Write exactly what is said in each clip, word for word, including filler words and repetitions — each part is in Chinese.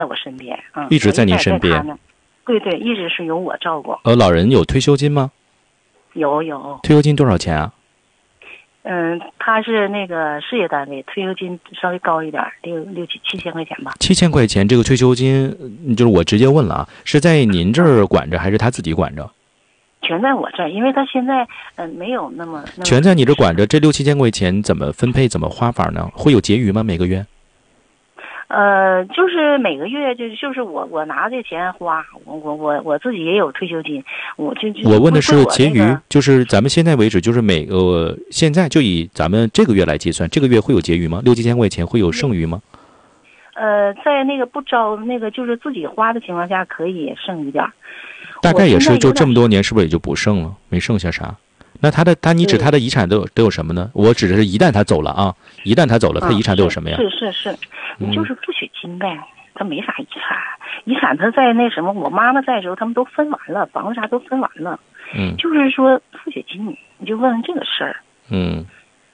我身边，嗯， 一直在您身边。 对对，一直是由我照顾。 呃，老人有退休金吗？ 有有。 退休金多少钱啊？ 嗯，他是那个事业单位，退休金稍微高一点，六六七七千块钱吧。 七千块钱，这个退休金，就是我直接问了啊，是在您这儿管着，还是他自己管着？ 全在我这儿，因为他现在嗯、呃、没有那么。那么全在你这管着，这六七千块钱怎么分配，怎么花法呢？会有结余吗？每个月？ 呃，就是每个月就就是我我拿这钱花，我我我我自己也有退休金，我就就我问的是结余， 那个、 就是咱们现在为止，就是每个现在就以咱们这个月来计算，这个月会有结余吗？六七千块钱会有剩余吗？ 呃，在那个不招那个就是自己花的情况下，可以剩一点。 大概也是就这么多年，是不是也就不剩了？没剩下啥？那他的他你指他的遗产都有都有什么呢？我指的是一旦他走了啊，一旦他走了，他遗产都有什么呀？ 是是是，你就是付血金呗，他没啥遗产，遗产他在那什么，我妈妈在的时候，他们都分完了，房子啥都分完了， 嗯， 就是说付血金，你就问问这个事儿， 嗯，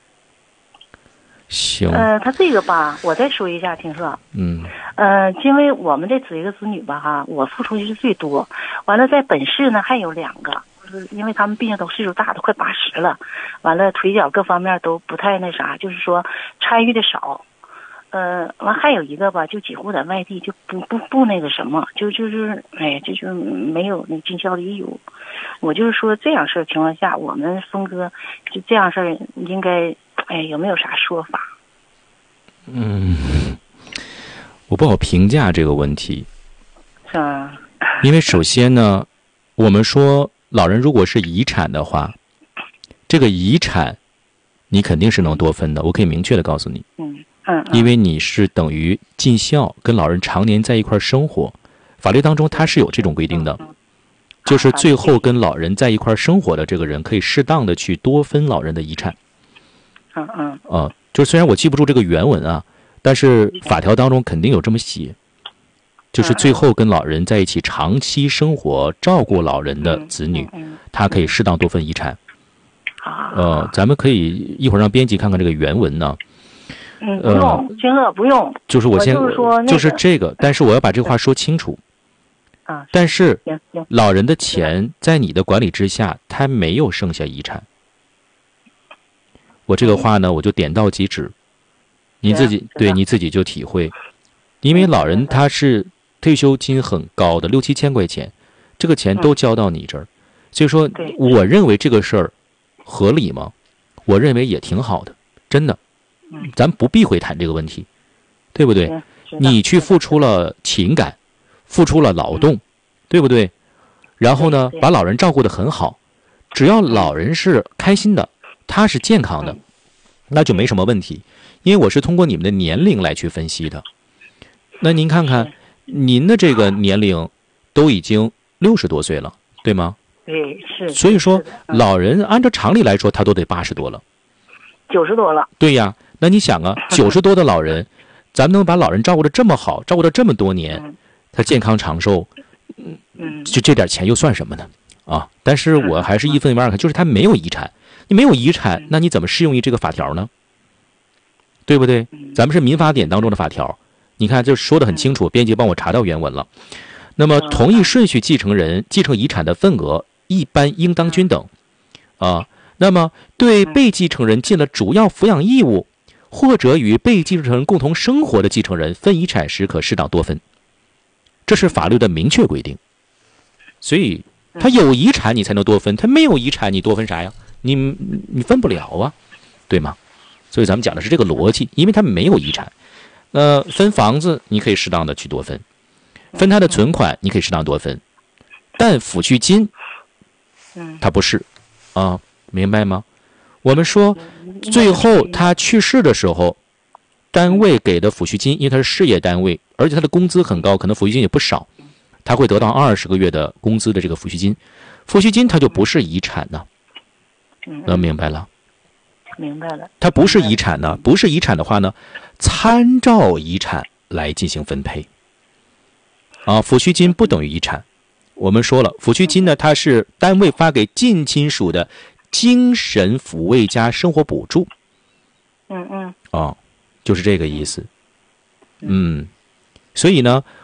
行， 呃，他这个吧，我再说一下，听说， 嗯， 呃，因为我们这几个子女吧，哈，我付出的是最多，完了在本市呢还有两个。就是因为他们毕竟都岁数大，都快八十了，完了腿脚各方面都不太那啥，就是说参与的少。呃，完还有一个吧，就几乎在外地就不不不那个什么，就就是哎，这就没有那尽孝的义务。我就是说这样事儿情况下，我们峰哥就这样事儿应该哎有没有啥说法？ 嗯，我不好评价这个问题， 是吧？ 因为首先呢，我们说。老人如果是遗产的话，这个遗产你肯定是能多分的，我可以明确的告诉你。 嗯嗯， 因为你是等于尽孝，跟老人常年在一块生活，法律当中它是有这种规定的，就是最后跟老人在一块生活的这个人可以适当的去多分老人的遗产。 嗯嗯。 啊，就是虽然我记不住这个原文啊，但是法条当中肯定有这么写。就是最后跟老人在一起长期生活、照顾老人的子女，他可以适当多分遗产。呃，咱们可以一会儿让编辑看看这个原文呢。 嗯，不用，君乐不用。 就是我先就是说， 就是这个，但是我要把这话说清楚。 啊， 但是老人的钱在你的管理之下，他没有剩下遗产。我这个话呢，我就点到即止，你自己对你自己就体会，因为老人他是。退休金很高的，六七千块钱，这个钱都交到你这儿，所以说，我认为这个事儿合理吗？我认为也挺好的，真的，咱不避讳谈这个问题，对不对？你去付出了情感，付出了劳动，对不对？然后呢，把老人照顾得很好，只要老人是开心的，他是健康的，那就没什么问题。因为我是通过你们的年龄来去分析的，那您看看。您的这个年龄都已经六十多岁了，对吗？ 对，是。 所以说，老人按照常理来说，他都得八十多了， 九十多了。 对呀，那你想啊，九十多的老人，咱们能把老人照顾得这么好，照顾了这么多年，他健康长寿， 嗯， 就这点钱又算什么呢？啊！但是我还是一分为二看，就是他没有遗产，你没有遗产，那你怎么适用于这个法条呢？对不对？咱们是民法典当中的法条。你看，这说得很清楚，编辑帮我查到原文了。那么，同一顺序继承人继承遗产的份额一般应当均等，啊，那么对被继承人尽了主要抚养义务，或者与被继承人共同生活的继承人分遗产时，可适当多分。这是法律的明确规定。所以，他有遗产你才能多分，他没有遗产你多分啥呀？你你分不了啊，对吗？所以咱们讲的是这个逻辑，因为他没有遗产。呃，分房子你可以适当的去多分，分他的存款你可以适当多分，但抚恤金，他不是，啊，明白吗？我们说，最后他去世的时候，单位给的抚恤金，因为他是事业单位，而且他的工资很高，可能抚恤金也不少，他会得到二十个月的工资的这个抚恤金，抚恤金它就不是遗产呢，能明白了？ 明白了， 它不是遗产呢，不是遗产的话呢，参照遗产来进行分配。啊，抚恤金不等于遗产。我们说了，抚恤金呢，它是单位发给近亲属的精神抚慰加生活补助。 嗯嗯。 啊，就是这个意思。嗯，所以呢，